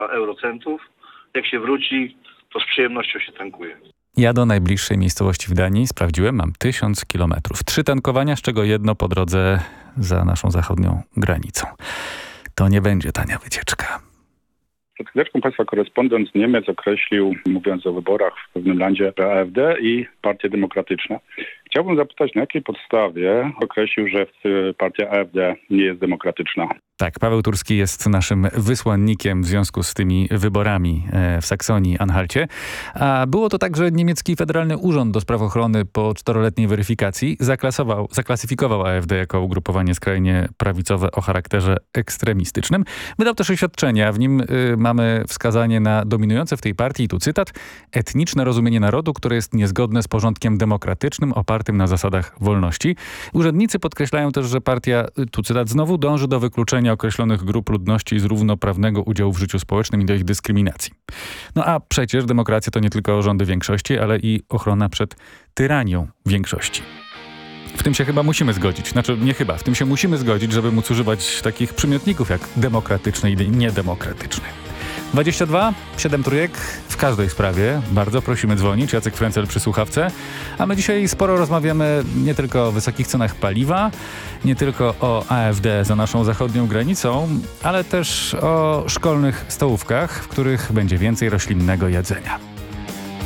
eurocentów. Jak się wróci, to z przyjemnością się tankuje. Ja do najbliższej miejscowości w Danii sprawdziłem, mam 1000 kilometrów. 3 tankowania, z czego jedno po drodze za naszą zachodnią granicą. To nie będzie tania wycieczka. Przed chwileczką państwa korespondent z Niemiec określił, mówiąc o wyborach w pewnym landzie, AfD i Partię Demokratyczną. Chciałbym zapytać, na jakiej podstawie określił, że partia AfD nie jest demokratyczna? Tak, Paweł Turski jest naszym wysłannikiem w związku z tymi wyborami w Saksonii-Anhalcie. A było to tak, że niemiecki Federalny Urząd do Spraw Ochrony po 4-letniej weryfikacji zaklasyfikował AfD jako ugrupowanie skrajnie prawicowe o charakterze ekstremistycznym. Wydał też oświadczenie, a w nim mamy wskazanie na dominujące w tej partii, tu cytat, etniczne rozumienie narodu, które jest niezgodne z porządkiem demokratycznym opartym na zasadach wolności. Urzędnicy podkreślają też, że partia, tu cytat znowu, dąży do wykluczenia określonych grup ludności z równoprawnego udziału w życiu społecznym i do ich dyskryminacji. No a przecież demokracja to nie tylko rządy większości, ale i ochrona przed tyranią większości. W tym się chyba musimy zgodzić. Znaczy nie chyba, w tym się musimy zgodzić, żeby móc używać takich przymiotników jak demokratyczny i niedemokratyczny. 22 7 trójek w każdej sprawie. Bardzo prosimy dzwonić. Jacek Frencel przy słuchawce. A my dzisiaj sporo rozmawiamy nie tylko o wysokich cenach paliwa, nie tylko o AfD za naszą zachodnią granicą, ale też o szkolnych stołówkach, w których będzie więcej roślinnego jedzenia.